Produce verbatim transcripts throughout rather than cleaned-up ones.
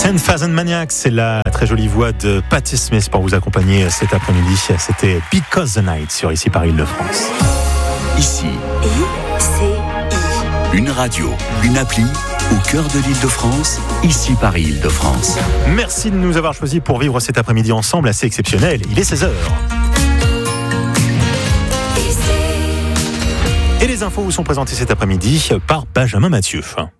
ten thousand Maniacs, c'est la très jolie voix de Patti Smith pour vous accompagner cet après-midi. C'était Because the Night sur Ici par Île-de-France. Ici, I C I. Une radio, une appli au cœur de l'Île-de-France, Ici par Île-de-France. Merci de nous avoir choisis pour vivre cet après-midi ensemble assez exceptionnel. Il est seize heures. Et les infos vous sont présentées cet après-midi par Benjamin Mathieu.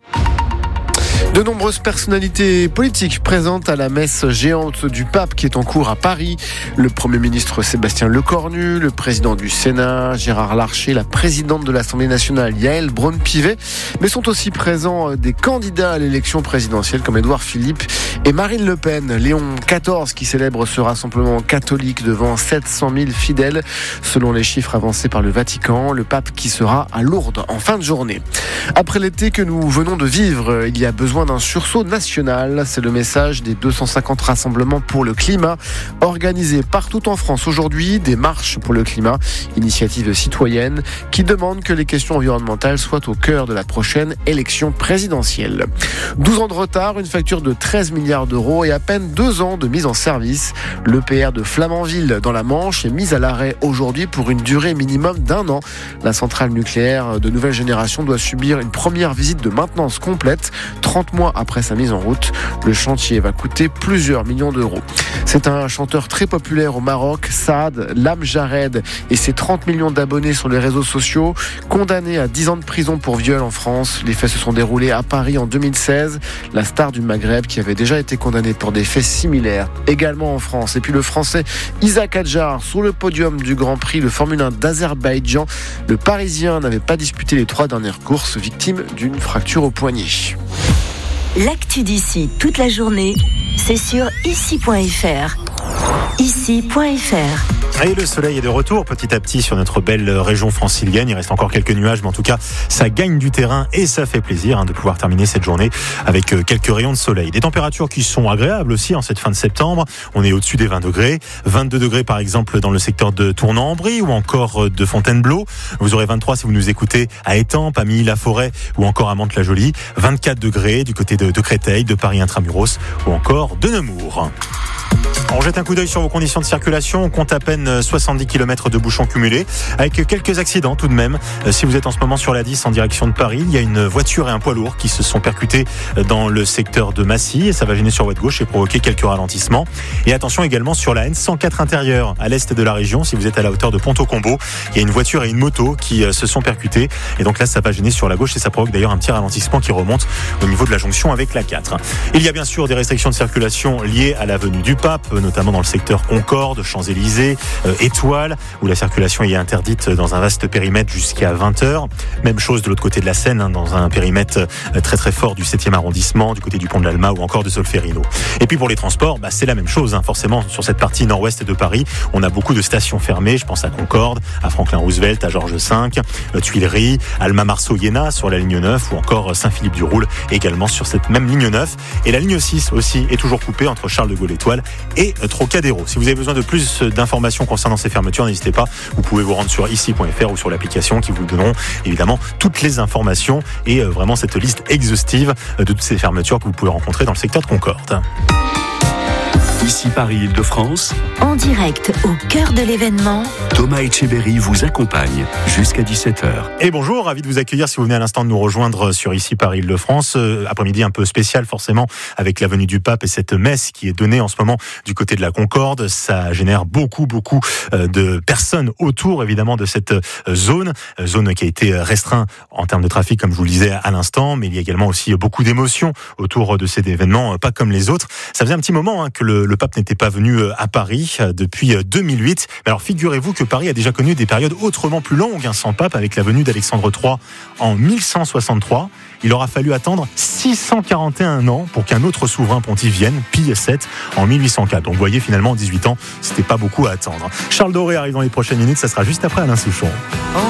De nombreuses personnalités politiques présentes à la messe géante du pape qui est en cours à Paris. Le Premier ministre Sébastien Lecornu, le président du Sénat Gérard Larcher, la présidente de l'Assemblée nationale Yaël Braun-Pivet, mais sont aussi présents des candidats à l'élection présidentielle comme Édouard Philippe et Marine Le Pen. Léon quatorze qui célèbre ce rassemblement catholique devant sept cent mille fidèles. Selon les chiffres avancés par le Vatican, le pape qui sera à Lourdes en fin de journée. Après l'été que nous venons de vivre, il y a besoin d'un sursaut national. C'est le message des deux cent cinquante rassemblements pour le climat organisés partout en France aujourd'hui. Des marches pour le climat, initiative citoyenne qui demande que les questions environnementales soient au cœur de la prochaine élection présidentielle. douze ans de retard, une facture de treize milliards d'euros et à peine deux ans de mise en service. L'E P R de Flamanville dans la Manche est mise à l'arrêt aujourd'hui pour une durée minimum d'un an. La centrale nucléaire de nouvelle génération doit subir une première visite de maintenance complète. trente mois après sa mise en route, le chantier va coûter plusieurs millions d'euros. C'est un chanteur très populaire au Maroc, Saad Lam Jared, et ses trente millions d'abonnés sur les réseaux sociaux, condamné à dix ans de prison pour viol en France. Les faits se sont déroulés à Paris en deux mille seize. La star du Maghreb qui avait déjà été condamné pour des faits similaires, également en France. Et puis le Français Isaac Hadjar sur le podium du Grand Prix, le Formule un d'Azerbaïdjan. Le Parisien n'avait pas disputé les trois dernières courses, victime d'une fracture au poignet. L'actu d'ici toute la journée, c'est sur ici point f r. ici point f r. Et le soleil est de retour petit à petit sur notre belle région francilienne. Il reste encore quelques nuages, mais en tout cas, ça gagne du terrain et ça fait plaisir hein, de pouvoir terminer cette journée avec quelques rayons de soleil. Des températures qui sont agréables aussi en cette fin de septembre. On est au-dessus des vingt degrés. vingt-deux degrés par exemple dans le secteur de Tournan-en-Brie ou encore de Fontainebleau. Vous aurez vingt-trois si vous nous écoutez à Étampes, à Milly-la-Forêt ou encore à Mantes-la-Jolie. vingt-quatre degrés du côté de, de Créteil, de Paris Intramuros ou encore de Nemours. On jette un coup d'œil sur vos conditions de circulation. On compte à peine soixante-dix kilomètres de bouchons cumulés, avec quelques accidents tout de même. Si vous êtes en ce moment sur la dix en direction de Paris, il y a une voiture et un poids lourd qui se sont percutés dans le secteur de Massy. Et ça va gêner sur votre gauche et provoquer quelques ralentissements. Et attention également sur la N cent quatre intérieure, à l'est de la région. Si vous êtes à la hauteur de Pont-au-Combo, il y a une voiture et une moto qui se sont percutés. Et donc là, ça va gêner sur la gauche et ça provoque d'ailleurs un petit ralentissement qui remonte au niveau de la jonction avec la quatre. Il y a bien sûr des restrictions de circulation liées à l'avenue du Pape, notamment dans le secteur Concorde, Champs-Élysées, euh, Étoile, où la circulation est interdite dans un vaste périmètre jusqu'à vingt heures. Même chose de l'autre côté de la Seine, hein, dans un périmètre euh, très très fort du septième arrondissement, du côté du pont de l'Alma ou encore de Solferino. Et puis pour les transports, bah, c'est la même chose, hein, forcément sur cette partie nord-ouest de Paris, on a beaucoup de stations fermées. Je pense à Concorde, à Franklin-Roosevelt, à Georges cinq, euh, Tuileries, Alma-Marceau-Iéna sur la ligne neuf ou encore Saint-Philippe-du-Roule également sur cette même ligne neuf. Et la ligne six aussi est toujours coupée entre Charles de Gaulle Étoile et Trocadéro. Si vous avez besoin de plus d'informations concernant ces fermetures, n'hésitez pas, vous pouvez vous rendre sur ici point f r ou sur l'application qui vous donneront évidemment toutes les informations et vraiment cette liste exhaustive de toutes ces fermetures que vous pouvez rencontrer dans le secteur de Concorde. Ici Paris Île-de-France, En direct au cœur de l'événement, Thomas Etcheberry vous accompagne jusqu'à dix-sept heures. Et bonjour, ravi de vous accueillir si vous venez à l'instant de nous rejoindre sur Ici Paris Île-de-France. Euh, après-midi un peu spécial forcément avec la venue du pape et cette messe qui est donnée en ce moment du côté de la Concorde. Ça génère beaucoup beaucoup euh, de personnes autour évidemment de cette euh, zone, euh, zone qui a été restreinte en termes de trafic comme je vous le disais à l'instant, mais il y a également aussi beaucoup d'émotions autour de cet événement, euh, pas comme les autres. Ça faisait un petit moment hein, que le, le pape n'était pas venu à Paris euh, depuis deux mille huit. Mais alors figurez-vous que Paris a déjà connu des périodes autrement plus longues hein, sans pape, avec la venue d'Alexandre trois en mille cent soixante-trois. Il aura fallu attendre six cent quarante et un ans pour qu'un autre souverain pontife vienne, Pie sept, en mille huit cent quatre. Donc vous voyez, finalement, en dix-huit ans, c'était pas beaucoup à attendre. Charles Doré arrive dans les prochaines minutes, ça sera juste après Alain Souchon.